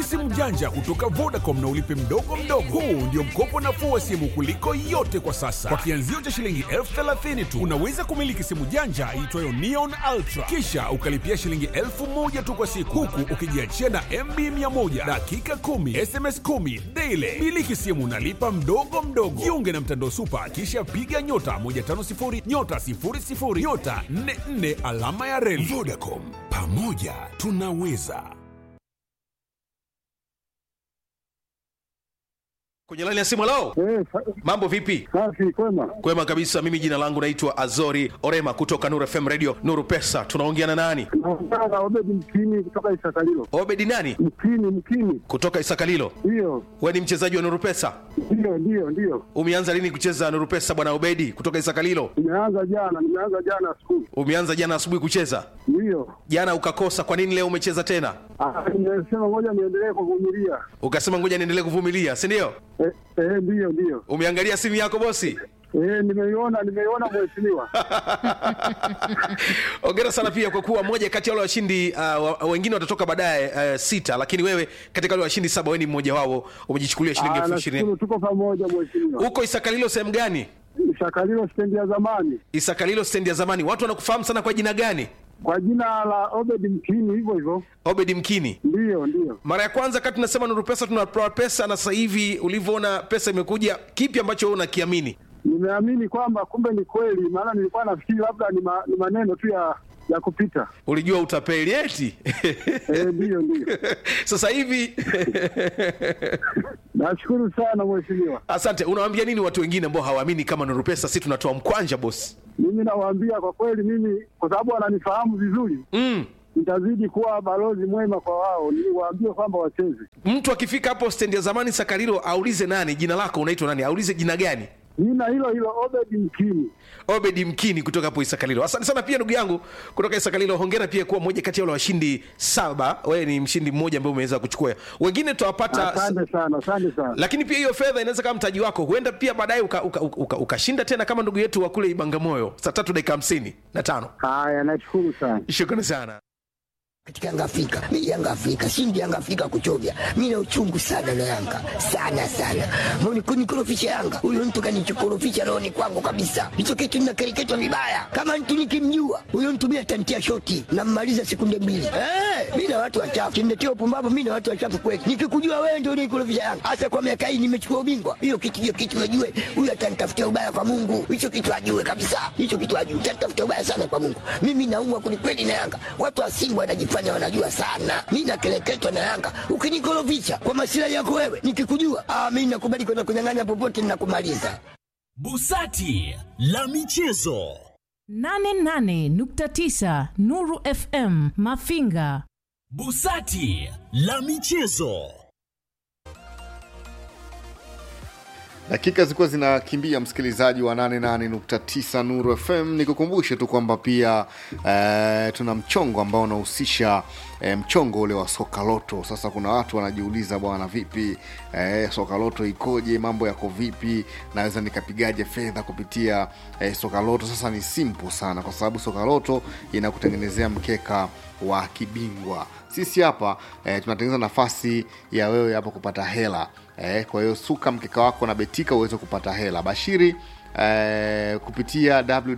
simu janja kutoka Vodacom na ulipe mdogo mdogo. Huu ndio mkopo nafuu wa simu kuliko yote kwa sasa. Kwa kianzio cha shilingi 30,000 tu unaweza kumiliki simu janja iitwayo Neon Ultra, kisha ukalipia shilingi 1,000 tu kwa siku, huku ukijiachia na MB 100 dakika 10 SMS 10 daily. Miliki simu unalipa mdogo mdogo. Jiunge na mtandao Super, kisha piga nyota 150 nyota 00 nyota 44 alama ya reli. Vodacom, pamoja tunaweza. Kwenye laini ya simu lao. Mambo vipi? Safi, kwema. Kwema kabisa. Mimi jina langu naitwa Azori Orema kutoka Nuru FM Radio Nuru Pesa. Tunaongea na nani? Naongea Obedi Mkini kutoka Isakalilo. Obedi nani? Mkini. Kutoka Isakalilo. Ndio. Wewe ni mchezaji wa Nuru Pesa? Ndio. Umeanza lini kucheza Nuru Pesa bwana Obedi kutoka Isakalilo? Nimeanza jana asubuhi. Umeanza jana asubuhi kucheza? Ndio. Jana ukakosa, kwa nini leo umecheza tena? Nimesema ngoja niendelee kuvumilia. Ukasema ngoja niendelee kuvumilia, si ndio? Ndio. Umeangalia simu yako bosi? Nimeiona mheshimiwa. Hongera sana pia kwa kuwa moja kati ya wale washindi, wengine watatoka baadaye 6, lakini wewe katika wale washindi 7 wewe ni mmoja wao, umejichukulia shilingi 20,000. Tuko pamoja mheshimiwa. Uko Isakalilo sehemu gani? Isakalilo stendi ya zamani. Isakalilo stendi ya zamani. Watu wanakufahamu sana kwa jina gani? Kwa jina la Obedi Mkini, hivyo. Obedi Mkini. Ndio. Mara ya kwanza kati tunasema Nuru Pesa tunatoa pesa, na sasa hivi ulivyoona pesa imekuja, kipi ambacho wewe unakiamini? Nimeamini kwamba kumbe ni kweli, maana nilikuwa nafikiri labda ni maneno tu ya kupita. Ulijua utapeli eti? Ndio. Sasa hivi nashukuru sana mheshimiwa. Asante. Unawaambia nini watu wengine ambao hawaamini kama Nuru Pesa sisi tunatoa mkwanja bosi? Mimi nawaambia kwa kweli, mimi kwa sababu wananifahamu vizuri. Nitazidi kuwa balozi mwema kwa wao, niwaambie kwamba wacheze. Mtu akifika hapo stendi ya zamani Sakarilo aulize nani, jina lako unaitwa nani, aulize jina gani? Jina hilo Obedi Mkini. Obedi Mkini kutoka hapo Isakalilo. Asante sana pia ndugu yangu kutoka Isakalilo. Hongera pia kuwa mmoja kati ya wale washindi 7. Wewe ni mshindi mmoja ambaye umeweza kuchukua. Wengine tutawapata. Asante sana. Lakini pia hiyo fedha inaweza kama mtaji wako. Huenda pia baadaye ukashinda tena kama ndugu yetu wa kule Ibangamoyo saa 3:55. Haya, nashukuru sana. Shukrani sana. Katika Yanga Afrika, shindi Yanga Afrika kuchovya. Mimi na uchungu sana na Yanga. Sana. Mbona kunikorofisha Yanga? Huyo mtu kanichokorofisha roho ni kwangu kabisa. Hicho kitu ninakereketwa vibaya. Kama mtu nikimjua, huyo mtu mimi atantia shoti na mmaliza sekunde 2. Mimi na watu wachafu. Kiniletea upumbavu, mimi na watu wachafu kweli. Nikikujua wewe ndio unikorofisha Yanga. Hasa kwa miaka hii nimechukua ubingwa. Hiyo kitu unajue, huyo atanitafutia ubaya kwa Mungu. Hicho kitu ajue kabisa. Atanitafutia ubaya sana kwa Mungu. Mimi naumwa kweli na Yanga. Watu wa Simba wanajifanya wanajua sana. Mimi nakeleketwa na Yanga. Ukinikorofisha kwa masilahi yako wewe, nikikujua, mimi nakubali kwenda kunyang'anya popote ninakumaliza. Busati la michezo. 88.9 Nuru FM Mafinga. Busati la michezo. Dakika zilikuwa zinakimbia, msikilizaji wa 88.9 Nuru FM. Nikukumbushe tu kwamba pia tuna mchongo ambao unahusisha mchongo ule wa soka loto. Sasa kuna watu wanajiuliza, bwana vipi soka loto ikoje, mambo yako vipi, naweza nikapigaje fedha kupitia soka loto? Sasa ni simple sana, kwa sababu soka loto inakutengenezea mkeka wa kibingwa. Sisi hapa tunatengeneza nafasi ya wewe hapo kupata hela. Kwa hiyo suka mkeka wako na Betika uweze kupata hela. Bashiri kupitia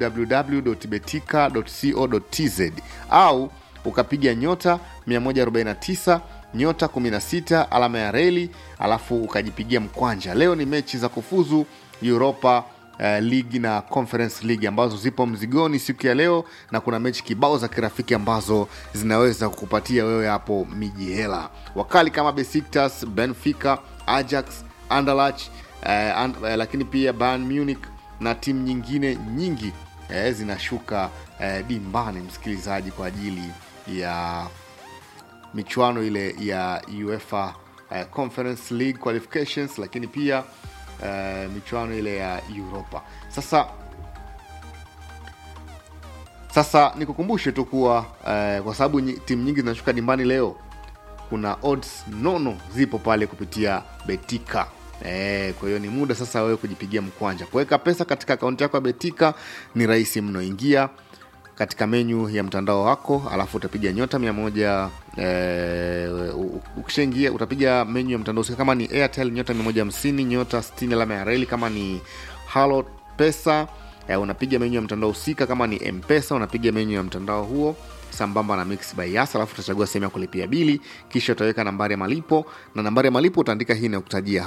www.betika.co.tz au ukapiga nyota 149 nyota 16 alama ya reli, alafu ukajipigia mkwanja. Leo ni mechi za kufuzu Europa League na Conference League ambazo zipo mzigoni siku ya leo, na kuna mechi kibao za kirafiki ambazo zinaweza kukupatia wewe hapo miji hela. Wakali kama Besiktas, Benfica, Ajax, Anderlecht, lakini pia Bayern Munich na timu nyingine nyingi zinashuka dimbani, msikilizaji, kwa ajili ya michuano ile ya UEFA Conference League qualifications, lakini pia michuano ile ya Europa. Sasa nikukumbushe tu kuwa kwa sababu timu nyingi zinashuka dimbani leo, kuna odds nono zipo pale kupitia Betika. Kwa hiyo ni muda sasa wewe kujipigia mkwanja. Kuweka pesa katika akaunti yako ya Betika ni rahisi mno. Ingia katika menu ya mtandao wako, alafu utapiga nyota 100 ukishaingia utapiga menu ya mtandao husika. Kama ni Airtel nyota 150 nyota 60 alama ya reli. Kama ni Halo Pesa unapiga menu ya mtandao husika. Kama ni M-Pesa unapiga menu ya mtandao huo sambamba na Mix by Yas, alafu utachagua sehemu ya kulipia bili, kisha utaweka nambari ya malipo, na nambari ya malipo utaandika hii na kutajia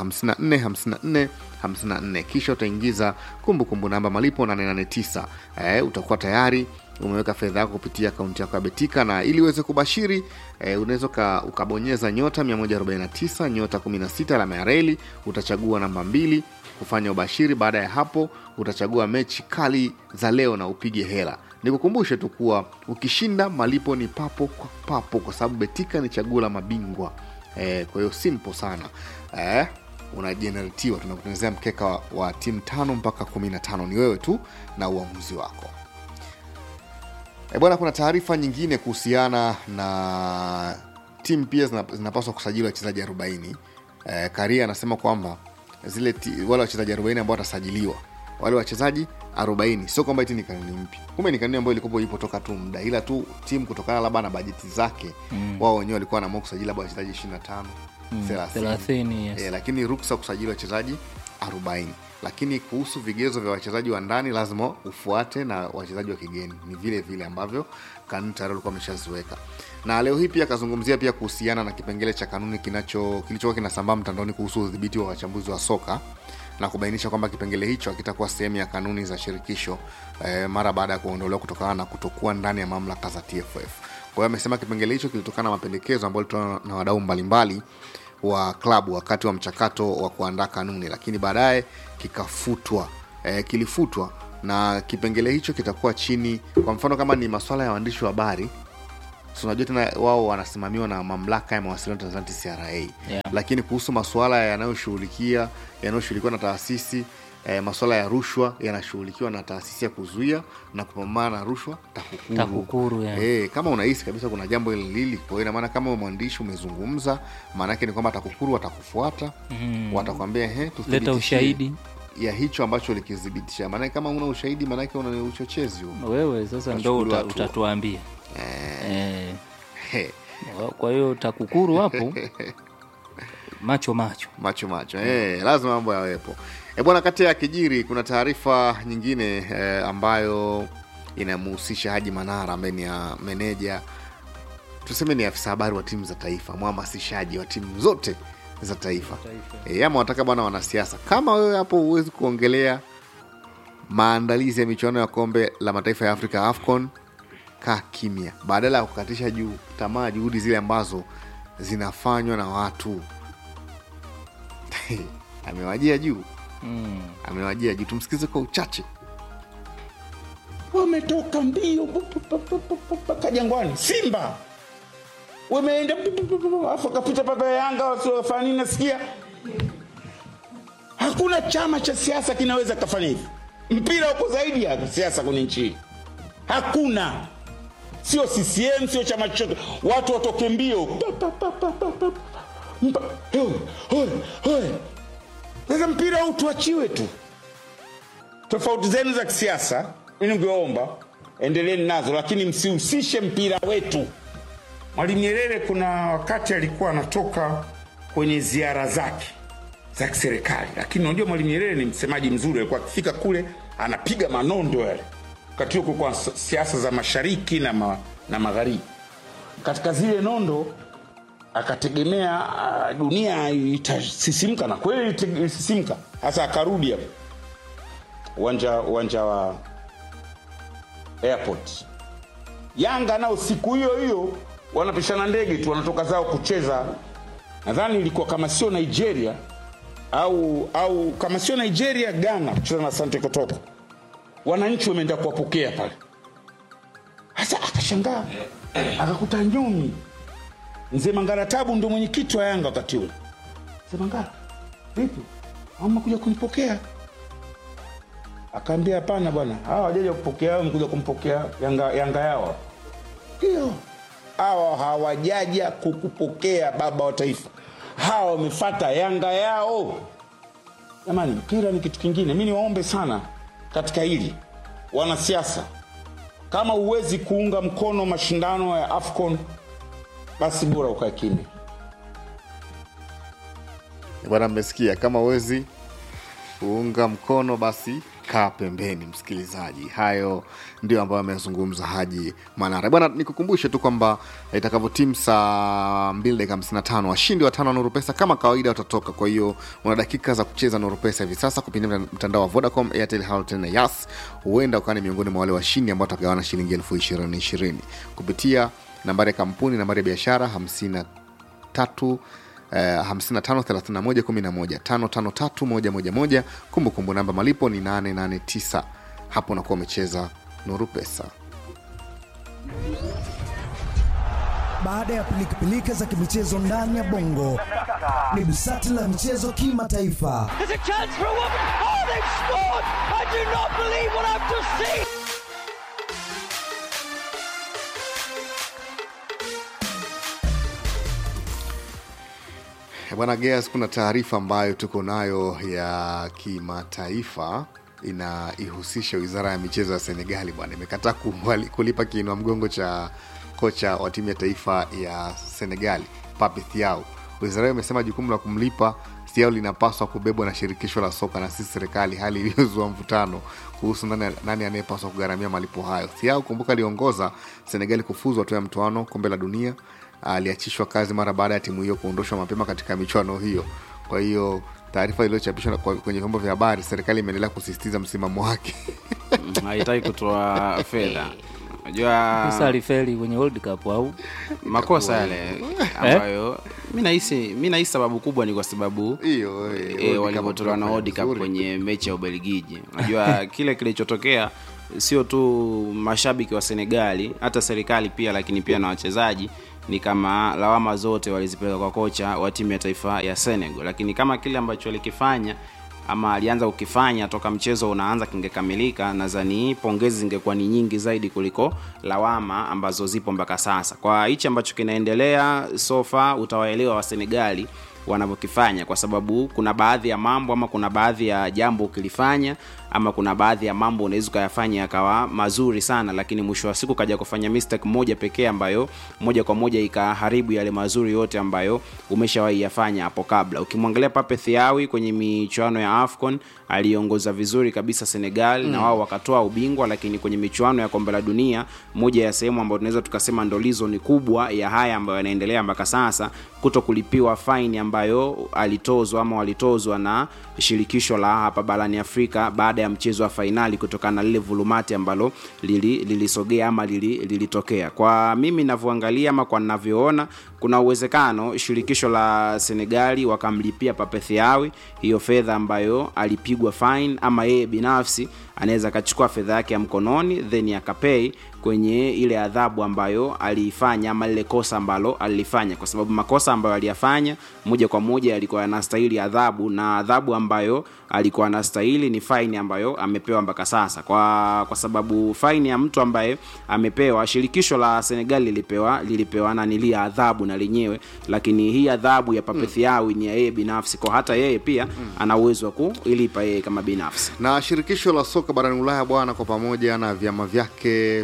545454, kisha utaingiza kumbukumbu namba malipo 889. Utakuwa tayari umeweka fedha yako kupitia akaunti yako ya Betika. Na ili uweze kubashiri unaweza ukabonyeza nyota 149 nyota 16 alama ya reli, utachagua namba 2 kufanya ubashiri. Baada ya hapo utachagua mechi kali za leo na upige hela. Nikukumbushe tu kuwa ukishinda malipo ni papo kwa papo, kwa sababu Betika ni chaguo la mabingwa. Kwa hiyo simple sana. Unajeneratiwa, tunakutengenezea mkeka wa timu 5 mpaka 15. Ni wewe tu na uamuzi wako. Bwana, kuna taarifa nyingine kuhusiana na timu pia zinapaswa kusajili wachezaji 40. Karia anasema kwamba wale wachezaji 40 ambao watasajiliwa, wale wachezaji 40, sio kwamba eti ni kanuni mpya. Kumbe ni kanuni ambayo ilikuwa ipo toka tu muda, ila tu timu kutokana labda na bajeti zake wao wenyewe walikuwa wanaamua kusajili labda wachezaji 25 30. Yes. Lakini ruksa kusajili wachezaji 40. Lakini kuhusu vigezo vya wachezaji wa ndani lazima ufuate na wachezaji wa kigeni ni vile vile ambavyo kanuni tayari walikuwa wameshaziweka. Na leo hii pia kazungumzia pia kuhusiana na kipengele cha kanuni kilichokuwa kinasambaa mtandaoni kuhusu udhibiti wa wachambuzi wa soka, na kubainisha kwamba kipengele hicho hakitakuwa sehemu ya kanuni za shirikisho mara baada ya kuondolewa kutokana na kutokuwa ndani ya mamlaka za TFF. Kwa hiyo amesema kipengele hicho kilitokana na mapendekezo ambayo yalitolewa na wadau mbalimbali wa klabu wakati wa mchakato wa kuandaa kanuni, lakini baadaye kilifutwa na kipengele hicho kitakuwa chini. Kwa mfano kama ni masuala ya waandishi wa habari, unajua tena wao wanasimamiwa na mamlaka ya mawasiliano Tanzania TCRA. Lakini kuhusu masuala yanayoshughulikiwa na taasisi, masuala ya rushwa yanashughulikiwa na taasisi ya kuzuia na kupambana na rushwa TAKUKURU. Kama unahisi kabisa kuna jambo hili, kwa hiyo ina maana kama mwandishi umezungumza, maana yake ni kwamba TAKUKURU watakufuata, watakwambia leta ushahidi ya hicho ambacho ulikidhibitisha. Maana kama una ushahidi, maana yake una uchochezi wewe, sasa ndio utatuambia. Kwa hiyo TAKUKURU hapo macho lazima mambo yawepo. Bwana, kati ya kijiri kuna taarifa nyingine ambayo inamhusisha Haji Manara ambaye ni meneja, tuseme ni afisa habari wa timu za taifa, mhamasishaji wa timu zote za taifa. Ama wataka bwana wanasiasa. Kama wewe hapo huwezi kuongelea maandalizi ya michuano ya kombe la mataifa ya Afrika AFCON, kaa kimya, badala ya kukatisha tamaa juhudi zile ambazo zinafanywa na watu. Amewajia juu. Tumsikize kwa uchache. Wametoka mbio mpaka Jangwani, Simba wameenda afu kapita papa Yanga wasiofanya nini. Nasikia hakuna chama cha siasa kinaweza kufanya hivi. Mpira uko zaidi ya siasa kwenye nchi. Hakuna, sio CCM, sio chama chochote. Watu watoke mbio. Sasa mpira huu tuachiwe tu. Tofauti zenu za kisiasa mimi ningeomba endeleeni nazo, lakini msihusishe mpira wetu. Mwalimu Nyerere kuna wakati alikuwa anatoka kwenye ziara zake za kiserikali, lakini unajua Mwalimu Nyerere ni msemaji mzuri, alikuwa akifika kule anapiga manondo yale. Wakati huo kwa siasa za mashariki na magharibi. Katika zile nondo akategemea dunia itasisimka, na kweli itasisimka. Sasa akarudi hapo uwanja wa airport. Yanga nao siku hiyo wanapishana ndege tu, wanatoka zao kucheza. Nadhani ilikuwa kama sio Nigeria au kama sio Nigeria, Ghana, kucheza na Asante Kotoko. Wananchi wameenda kuwapokea pale. Sasa akashangaa, akakuta Nyomi Mzee Mangala Tabu ndio mwenyekiti wa Yanga wakati ule. Mzee Mangala, vipi? Mama kuja kunipokea. Akaambia hapana bwana, hawa hawajaja kupokea, wao wamekuja kumpokea Yanga yao. Ndio. Hawa hawajaja kukupokea baba wa taifa. Hawa wamefuata Yanga yao. Jamani, mpira ni kitu kingine. Mimi niwaombe sana katika hili wanasiasa, kama uwezi kuunga mkono mashindano ya AFCON, basi bora ukae kimya. Bwana, mmesikia, kama uwezi kuunga mkono basi kaa pembeni, msikilizaji. Hayo ndio ambayo amezungumza Haji Manara. Bwana, nikukumbushe tu kwamba itakavyotimu saa 2:55 washindi watano wa Nuru Pesa kama kawaida watatoka. Kwa hiyo una dakika za kucheza Nuru Pesa hivi sasa kupitia mtandao wa Vodacom, Airtel, Halotel na Yas. Huenda ukawa ni miongoni mwa wale washindi ambao watagawana shilingi 20,020 kupitia nambari ya kampuni, nambari ya biashara 553111 kumbukumbu namba malipo ni 889. Hapo unakuwa umecheza Nuru Pesa. Baada ya pilika za kimichezo ndani ya Bongo, ni busati la michezo kimataifa. Bwana Geas, kuna taarifa ambayo tuko nayo ya kimataifa inaihusisha Wizara ya Michezo ya Senegali. Bwana, imekataa kulipa kiinua mgongo cha kocha wa timu ya taifa ya Senegali, Pape Thiaw. Wizara hiyo imesema jukumu la kumlipa Thiaw linapaswa kubebwa na shirikisho la soka na si serikali, hali iliyozua mvutano kuhusu nani anayepaswa kugharamia malipo hayo. Thiaw, kumbuka, aliongoza Senegali kufuzu hatua ya mtoano kombe la dunia. Aliachishwa kazi mara baada ya timu hiyo kuondoshwa mapema katika michuano hiyo. Kwa hiyo taarifa iliyochapishwa kwenye vyombo vya habari, serikali imeendelea kusisitiza msimamo wake. Haitaki kutoa fedha. Unajua Musa alifeli kwenye World Cup au makosa yale ambayo mimi nahisi sababu kubwa ni kwa sababu hiyo walivyotolewa na World Cup kwenye mechi ya Ubelgiji. Unajua kile kilichotokea sio tu mashabiki wa Senegali, hata serikali pia, lakini pia na wachezaji, ni kama lawama zote walizipeleka kwa kocha wa timu ya taifa ya Senegal. Lakini kama kile ambacho alikifanya ama alianza ukifanya toka mchezo unaanza kingekamilika, nadhani pongezi zingekuwa ni nyingi zaidi kuliko lawama ambazo zipo mpaka sasa. Kwa hichi ambacho kinaendelea sofa, utawaelewa wa Senegali wanavyokifanya, kwa sababu kuna baadhi ya mambo ama kuna baadhi ya jambo ukilifanya ama kuna baadhi ya mambo unaweza kuyafanya yakawa mazuri sana, lakini mwisho wa siku kaja kufanya mistake moja pekee ambayo moja kwa moja ikaharibu yale mazuri yote ambayo umeshawahi yafanya hapo kabla. Ukimwangalia Pape Thiaw kwenye michuano ya AFCON aliongoza vizuri kabisa Senegal na wao wakatoa ubingwa, lakini kwenye michuano ya kombe la dunia, moja ya sehemu ambayo tunaweza tukasema ndo lizo ni kubwa ya haya ambayo yanaendelea mpaka sasa, kutokulipiwa fine ambayo walitozwa na shirikisho la hapa barani Afrika baada ya mchezo wa finali, kutokana na lile vulumati ambalo lilisogea ama lilitokea. Kwa mimi ninavyoangalia ama kwa ninavyoona, kuna uwezekano shirikisho la Senegali wakamlipia Pape Thiaw hiyo fedha ambayo alipigwa fine, ama yeye binafsi anaweza akachukua fedha yake ya mkononi then akapay kwenye ile adhabu ambayo aliifanya ama ile kosa ambalo alifanya, kwa sababu makosa ambayo aliyafanya moja kwa moja yalikuwa yanastahili adhabu, na adhabu ambayo alikuwa anastahili ni fine ambayo amepewa mpaka sasa. Kwa sababu fine ya mtu ambaye amepewa, shirikisho la Senegal lilipewa na nilia adhabu na lenyewe, lakini hii adhabu ya Pape Thiaw ni ya yeye binafsi, kwa hata yeye pia ana uwezo wa kuilipa yeye kama binafsi. Na shirikisho la soka barani Ulaya bwana, kwa pamoja na vyama vyake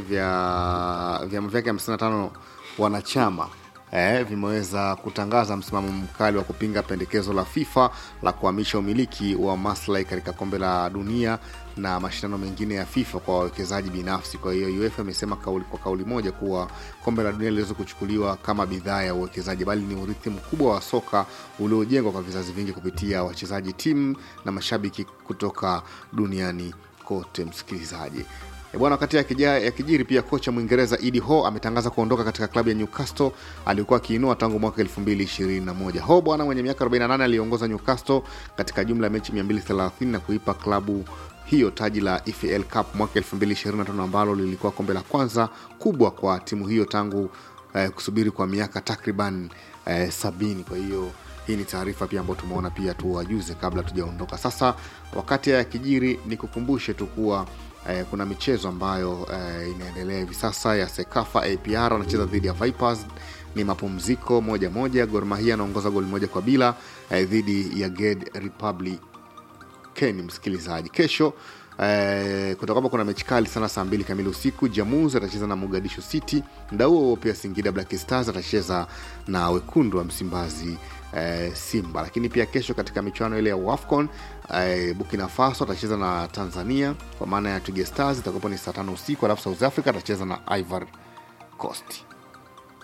55 wanachama vimeweza kutangaza msimamo mkali wa kupinga pendekezo la FIFA la kuhamisha umiliki wa maslahi katika kombe la dunia na mashindano mengine ya FIFA kwa wawekezaji binafsi. Kwa hiyo UEFA imesema kwa kauli moja kuwa kombe la dunia liweze kuchukuliwa kama bidhaa ya uwekezaji, bali ni urithi mkubwa wa soka uliojengwa kwa vizazi vingi kupitia wachezaji, timu na mashabiki kutoka duniani kote, msikilizaji. Bwana, wakati ya kijiri pia kocha Mwingereza Eddie Howe ametangaza kuondoka katika klabu ya Newcastle alikuwa akiinua tangu mwaka 2021. Howe bwana mwenye miaka 48 aliongoza Newcastle katika jumla ya mechi 230 na kuipa klabu hiyo taji la EFL Cup mwaka 2025 ambalo lilikuwa kombe la kwanza kubwa kwa timu hiyo tangu kusubiri kwa miaka takriban 70. Kwa hiyo hii ni taarifa pia ambayo tumeona pia tuwajuze kabla tujaondoka. Sasa wakati ya kijiri nikukumbushe tu kuwa kuna michezo ambayo inaendelea hivi sasa ya Sekafa. APR wanacheza dhidi ya Vipers, ni mapumziko 1-1. Gor Mahia anaongoza goli 1-0 dhidi ya Ged Republic Ken, msikilizaji. Kesho Kutoka kuna mechi kali sana saa 2 kamili usiku. Jamuz atacheza na Mogadishu City. Muda huo pia Singida Black Stars atacheza na Wekundu wa Msimbazi Simba. Lakini pia kesho katika michuano ile ya WAFCON Burkina Faso atacheza na Tanzania kwa maana ya Twiga Stars, itakuwa ni saa 5 usiku, alafu South Africa atacheza na Ivory Coast.